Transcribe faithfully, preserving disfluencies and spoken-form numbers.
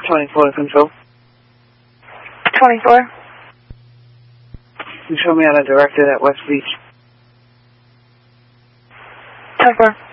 twenty-four to control. twenty-four. You show me on a directed at West Beach. twenty-four.